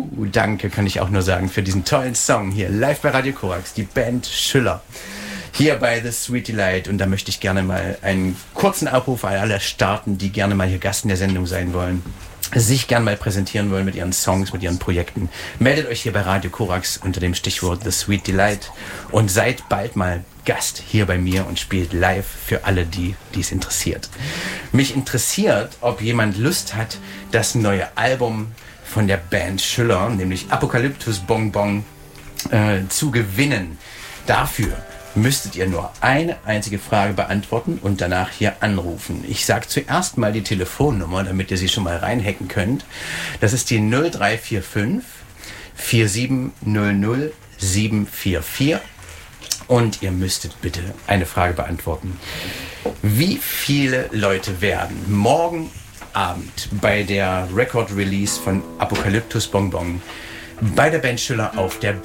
danke, kann ich auch nur sagen, für diesen tollen Song hier. Live bei Radio Korax, die Band Schüller. Hier bei The Sweet Delight. Und da möchte ich gerne mal einen kurzen Aufruf an alle starten, die gerne mal hier Gast in der Sendung sein wollen, sich gerne mal präsentieren wollen mit ihren Songs, mit ihren Projekten. Meldet euch hier bei Radio Korax unter dem Stichwort The Sweet Delight und seid bald mal Gast hier bei mir und spielt live für alle, die es interessiert. Mich interessiert, ob jemand Lust hat, das neue Album von der Band Schüller, nämlich Apokalyptus Bonbon, zu gewinnen. Dafür müsstet ihr nur eine einzige Frage beantworten und danach hier anrufen. Ich sage zuerst mal die Telefonnummer, damit ihr sie schon mal reinhacken könnt. Das ist die 0345 4700 744 und ihr müsstet bitte eine Frage beantworten. Wie viele Leute werden morgen Abend bei der Record-Release von Apokalyptus Bonbon bei der Band Schüller auf der